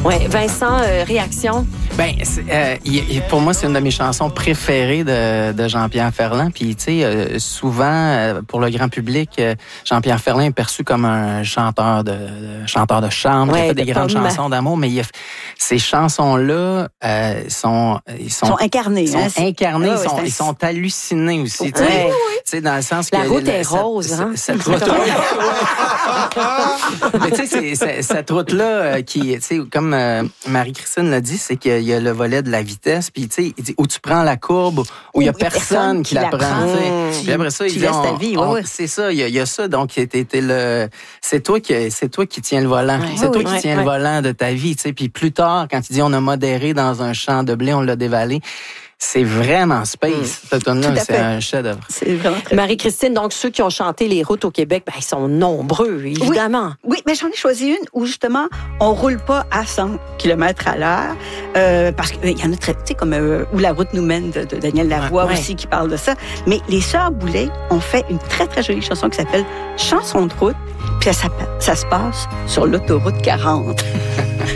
Ouais, Vincent, réaction? Ben, pour moi, c'est une de mes chansons préférées de Jean-Pierre Ferland. Puis, tu sais, souvent, pour le grand public, Jean-Pierre Ferland est perçu comme un chanteur de charme, qui a fait des grandes chansons d'amour, mais ces chansons-là sont incarnées. Ils sont hallucinés aussi. Tu sais, dans le sens que... La route est rose, hein? Cette route-là... Mais tu sais, cette route-là, qui, tu sais, comme Marie-Christine l'a dit, c'est qu'il y a le volet de la vitesse, puis tu sais, il dit, où tu prends la courbe, où il y a personne qui la prend. Puis après ça, il dit, laisses ta vie, c'est ça, il y a ça, donc c'est toi qui tiens le volant. C'est toi qui tiens le volant de ta vie, tu sais. Puis plus tard, quand il dit, on a modéré dans un champ de blé, on l'a dévalé. C'est vraiment space. Cette tune-là, c'est un chef-d'œuvre. C'est vraiment très... Marie-Christine, donc ceux qui ont chanté les routes au Québec, ben, ils sont nombreux, évidemment. Oui, mais j'en ai choisi une où, justement, on roule pas à 100 km à l'heure, parce qu'il y en a très, tu sais, comme Où la route nous mène de Daniel Lavoie aussi, qui parle de ça. Mais les Sœurs Boulay ont fait une très, très jolie chanson qui s'appelle Chanson de route, puis ça se passe sur l'autoroute 40.